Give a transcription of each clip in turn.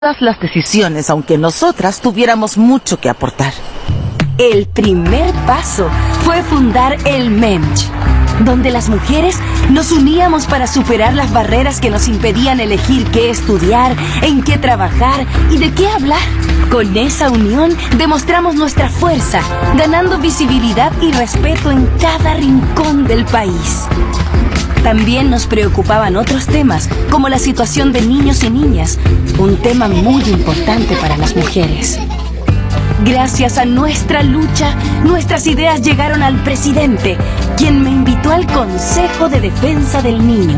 las decisiones, aunque nosotras tuviéramos mucho que aportar. El primer paso fue fundar el MENCH, donde las mujeres nos uníamos para superar las barreras que nos impedían elegir qué estudiar, en qué trabajar y de qué hablar. Con esa unión demostramos nuestra fuerza, ganando visibilidad y respeto en cada rincón del país. También nos preocupaban otros temas, como la situación de niños y niñas, un tema muy importante para las mujeres. Gracias a nuestra lucha, nuestras ideas llegaron al presidente, quien me invitó al Consejo de Defensa del Niño.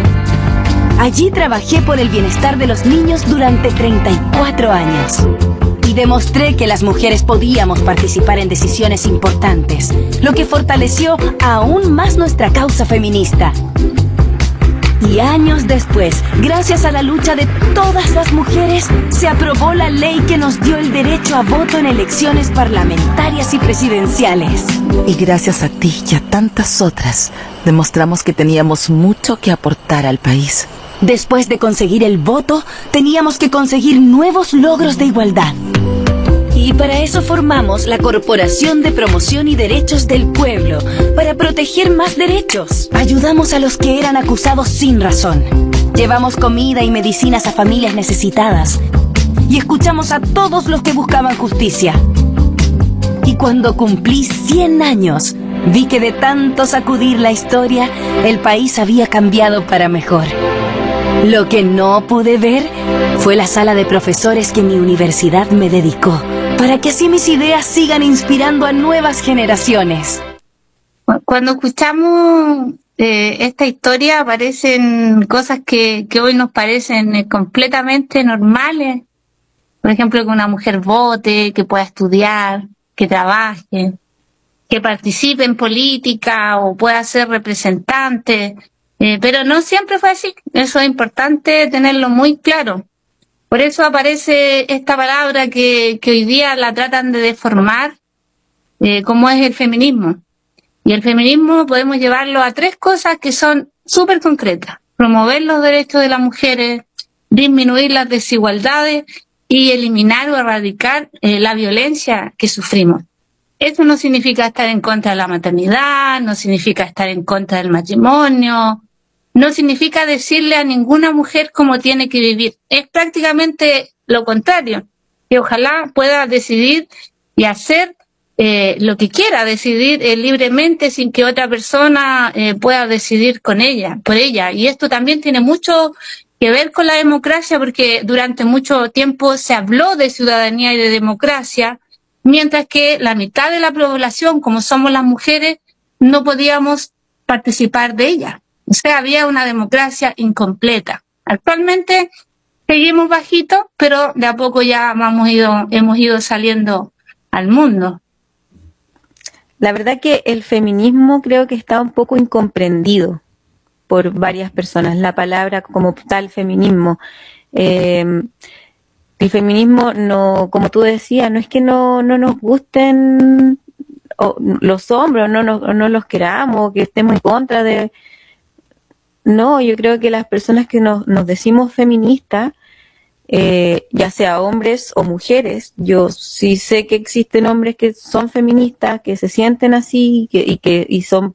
Allí trabajé por el bienestar de los niños durante 34 años. Y demostré que las mujeres podíamos participar en decisiones importantes, lo que fortaleció aún más nuestra causa feminista. Y años después, gracias a la lucha de todas las mujeres, se aprobó la ley que nos dio el derecho a voto en elecciones parlamentarias y presidenciales. Y gracias a ti y a tantas otras, demostramos que teníamos mucho que aportar al país. Después de conseguir el voto, teníamos que conseguir nuevos logros de igualdad. Y para eso formamos la Corporación de Promoción y Derechos del Pueblo, para proteger más derechos. Ayudamos a los que eran acusados sin razón. Llevamos comida y medicinas a familias necesitadas. Y escuchamos a todos los que buscaban justicia. Y cuando cumplí 100 años, vi que de tanto sacudir la historia, el país había cambiado para mejor. Lo que no pude ver fue la sala de profesores que mi universidad me dedicó, para que así mis ideas sigan inspirando a nuevas generaciones. Cuando escuchamos esta historia aparecen cosas que hoy nos parecen completamente normales. Por ejemplo, que una mujer vote, que pueda estudiar, que trabaje, que participe en política o pueda ser representante. Pero no siempre fue así. Eso es importante tenerlo muy claro. Por eso aparece esta palabra que hoy día la tratan de deformar, como es el feminismo. Y el feminismo podemos llevarlo a 3 cosas que son súper concretas: promover los derechos de las mujeres, disminuir las desigualdades y eliminar o erradicar la violencia que sufrimos. Eso no significa estar en contra de la maternidad, no significa estar en contra del matrimonio, no significa decirle a ninguna mujer cómo tiene que vivir. Es prácticamente lo contrario, que ojalá pueda decidir y hacer lo que quiera, decidir libremente sin que otra persona pueda decidir por ella. Y esto también tiene mucho que ver con la democracia, porque durante mucho tiempo se habló de ciudadanía y de democracia, mientras que la mitad de la población, como somos las mujeres, no podíamos participar de ella. O sea, había una democracia incompleta. Actualmente seguimos bajito, pero de a poco ya hemos ido saliendo al mundo. La verdad que el feminismo creo que está un poco incomprendido por varias personas. La palabra como tal, feminismo. El feminismo, no, como tú decías, no es que no nos gusten los hombres, no los queramos, que estemos en contra de... No, yo creo que las personas que nos decimos feministas, ya sea hombres o mujeres, yo sí sé que existen hombres que son feministas, que se sienten así y son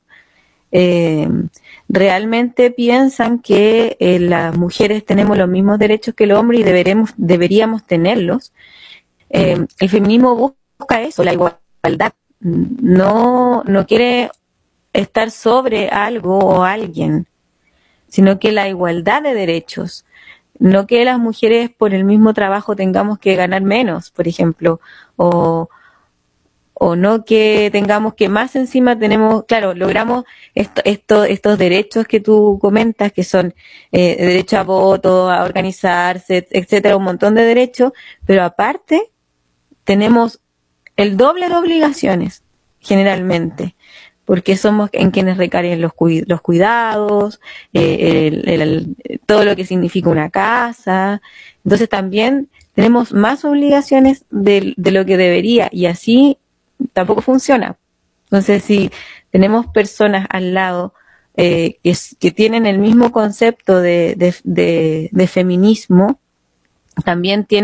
realmente piensan que las mujeres tenemos los mismos derechos que el hombre y deberíamos tenerlos. El feminismo busca eso, la igualdad. No quiere estar sobre algo o alguien, sino que la igualdad de derechos, no que las mujeres por el mismo trabajo tengamos que ganar menos, por ejemplo, o no que tengamos que más encima tenemos, claro, logramos estos derechos que tú comentas, que son derecho a voto, a organizarse, etcétera, un montón de derechos, pero aparte tenemos el doble de obligaciones, generalmente, porque somos en quienes recaen los cuidados, todo lo que significa una casa. Entonces también tenemos más obligaciones de lo que debería, y así tampoco funciona. Entonces, si tenemos personas al lado que tienen el mismo concepto de feminismo, también tiene